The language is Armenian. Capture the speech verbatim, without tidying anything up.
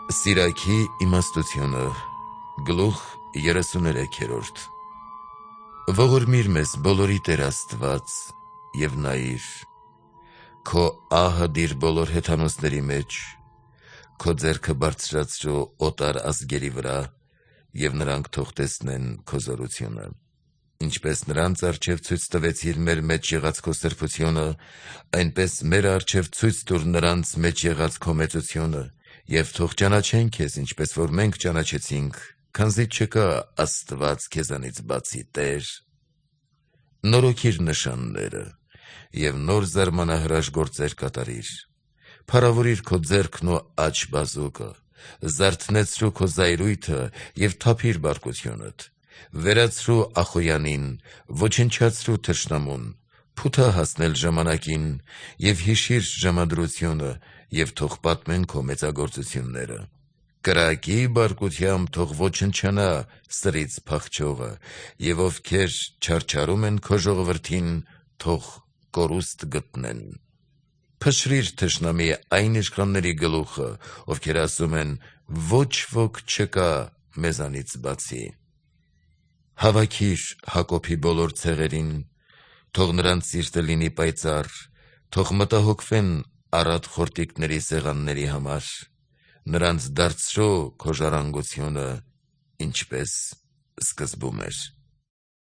Սիրակի իմաստությունը գլուխ երեսուներեքերորդ Ողորմիր մեզ բոլորի Տեր Աստված եւ նայիր քո ահը դիր բոլոր հեթանոսների մեջ քո ձեռքը բարձրացրու օտար ազգերի վրա եւ նրանք թող տեսնեն քո զորությունը ինչպես նրանց առջև ցույց տվեցիր մեր մեջ եղած քո սրբությունը այնպես մեր առջև ցույց տուր նրանց մեջ եղած քո մեծությունը եւ թող ճանաչեն քեզ ինչպես որ մենք ճանաչեցինք քանզի չկա Աստված քեզանից բացի Տեր նորոգիր նշանները եւ նոր զարմանահրաշ գործեր կատարիր փառավորիր քո ձեռքն ու աջ բազուկը զարթնեցրու քո զայրույթը եւ թափիր բարկությունդ վերացրու ախոյանին ոչնչացրու թշնամուն փութա հասնել ժամանակին եւ հիշիր ժամադրությունը եւ թող պատմեն քո մեծագործությունները կրակի բարկությամբ թող ոչնչանա սրից փախչողը եւ ովքեր չարչարում են քո ժողովրդին թող կորուստ գտնեն փշրիր թշնամի այն իշխանների գլուխը ովքեր ասում են ոչ ոք չկա մեզանից բացի Հավաքիր Հակոբի բոլոր ցեղերին թող նրանց սիրտը լինի պայծառ թող մտահոգվեն առատ խորտիկների սեղանների համար նրանց դարձրու քո ժառանգությունը ինչպես սկզբում էր